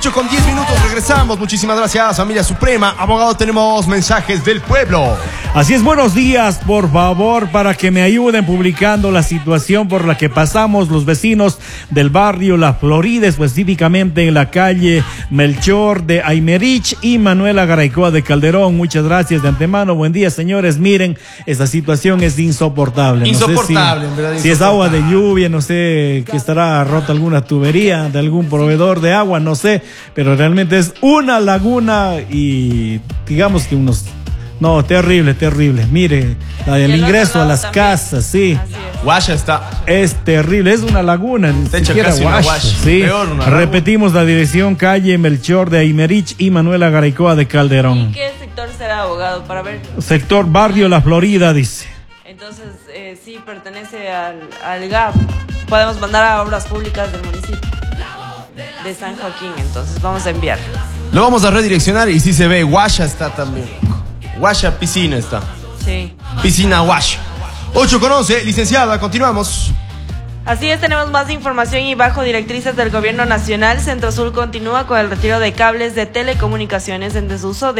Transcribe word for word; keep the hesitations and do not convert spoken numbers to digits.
ocho con diez minutos, regresamos. Muchísimas gracias, familia suprema. Abogado, tenemos mensajes del pueblo. Así es, buenos días, por favor, para que me ayuden publicando la situación por la que pasamos los vecinos del barrio La Florida, específicamente en la calle Melchor de Aymerich y Manuela Garaycoa de Calderón. Muchas gracias de antemano. Buen día, señores. Miren, esta situación es insoportable. Insoportable, no sé si, en verdad. si es agua de lluvia, no sé, que estará rota alguna tubería de algún proveedor de agua, no sé, pero realmente es una laguna y digamos que unos... No, terrible, terrible. Mire, la del ingreso a las también. casas, sí. Guasha está. Es terrible, es una laguna, ni Te siquiera casi Guasha, una Guasha. sí. Peor, una Repetimos la dirección, calle Melchor de Aymerich y Manuela Garaycoa de Calderón. ¿Y qué sector será, abogado? Para ver. Sector Barrio La Florida, dice. Entonces, eh, sí, pertenece al, al G A P. Podemos mandar a obras públicas del municipio de San Joaquín, entonces vamos a enviar. Lo vamos a redireccionar y si se ve, Guasha está también. Guasha piscina está. Sí. Piscina Guasha. ocho con once, licenciada, continuamos. Así es, tenemos más información y bajo directrices del Gobierno Nacional, Centro Sur continúa con el retiro de cables de telecomunicaciones en desuso de